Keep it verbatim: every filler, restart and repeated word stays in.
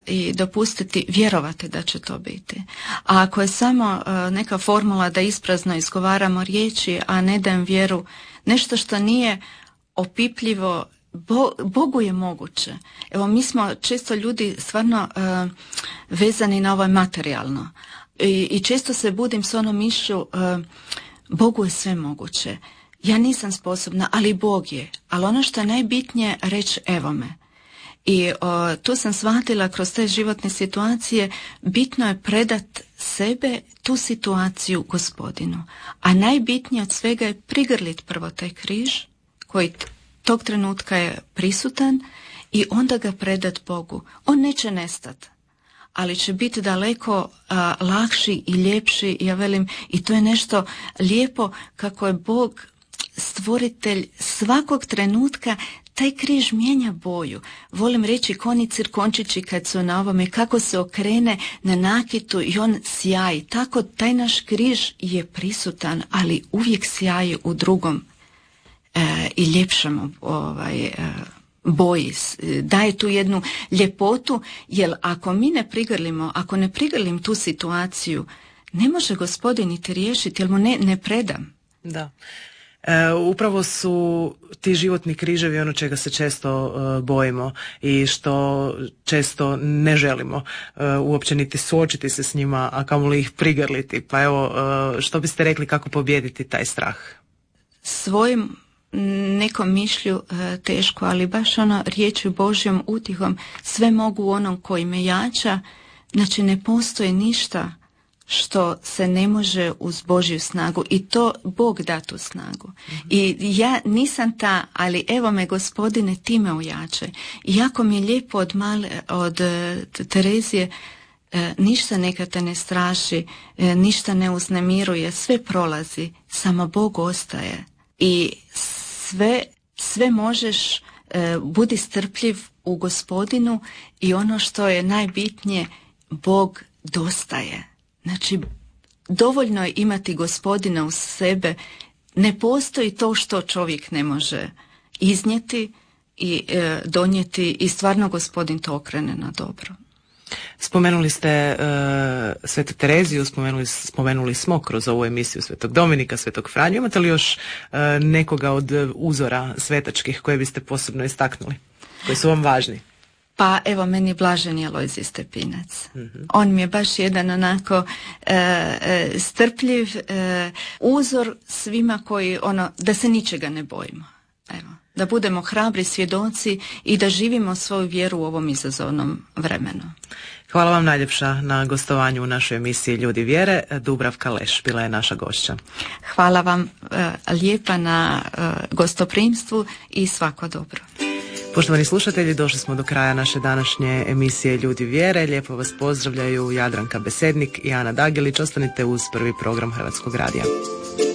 i dopustiti vjerovati da će to biti. A ako je samo uh, neka formula da isprazno izgovaramo riječi, a ne dajem vjeru, nešto što nije opipljivo, Bo, Bogu je moguće. Evo, mi smo često ljudi stvarno uh, vezani na ovo materijalno. I, i često se budim s onom mišlju, uh, Bogu je sve moguće. Ja nisam sposobna, ali Bog je. Ali ono što je najbitnije, reći evo me. I o, tu sam shvatila kroz te životne situacije, bitno je predat sebe, tu situaciju Gospodinu. A najbitnije od svega je prigrlit prvo taj križ, koji tog trenutka je prisutan, i onda ga predat Bogu. On neće nestati, ali će biti daleko a, lakši i ljepši, ja velim, i to je nešto lijepo kako je Bog stvoritelj svakog trenutka. Taj križ mijenja boju. Volim reći koni cirkončići kad su na ovome, kako se okrene na nakitu i on sjaji. Tako taj naš križ je prisutan, ali uvijek sjaji u drugom e, i ljepšem ovaj, e, boji. Daje tu jednu ljepotu, jer ako mi ne prigrlimo, ako ne prigrlim tu situaciju, ne može Gospodin niti riješiti, jer mu ne, ne predam. Da. E, upravo su ti životni križevi ono čega se često uh, bojimo i što često ne želimo uh, uopće niti suočiti se s njima, a kamoli ih prigrliti. Pa evo, uh, što biste rekli kako pobijediti taj strah? Svojim nekom mišlju uh, teško, ali baš ono riječju Božjom utihom, sve mogu u onom koji me jača. Znači ne postoji ništa što se ne može uz Božju snagu, i to Bog da tu snagu. Mm-hmm. I ja nisam ta, ali evo me Gospodine, ti me ojačaj. I jako mi je lijepo od, male, od uh, Terezije, uh, ništa neka te ne straši, uh, ništa ne uznemiruje, sve prolazi, samo Bog ostaje. I sve, sve možeš, uh, budi strpljiv u Gospodinu, i ono što je najbitnije, Bog dostaje. Znači, dovoljno je imati Gospodina uz sebe. Ne postoji to što čovjek ne može iznijeti i e, donijeti, i stvarno Gospodin to okrene na dobro. Spomenuli ste uh, Svetu Tereziju, spomenuli, spomenuli smo kroz ovu emisiju Svetog Dominika, Svetog Franju. Imate li još uh, nekoga od uzora svetačkih koje biste posebno istaknuli, koji su vam važni? Pa evo, meni Blaženi Alojzije Stepinac. Mm-hmm. On mi je baš jedan onako e, e, strpljiv e, uzor svima koji, ono, da se ničega ne bojimo. Evo, da budemo hrabri svjedoci i da živimo svoju vjeru u ovom izazovnom vremenu. Hvala vam najljepša na gostovanju u našoj emisiji Ljudi vjere. Dubravka Leš bila je naša gošća. Hvala vam e, lijepa na e, gostoprimstvu i svako dobro. Poštovani slušatelji, došli smo do kraja naše današnje emisije Ljudi vjere. Lijepo vas pozdravljaju Jadranka Besednik i Ana Dagelić. Ostanite uz prvi program Hrvatskog radija.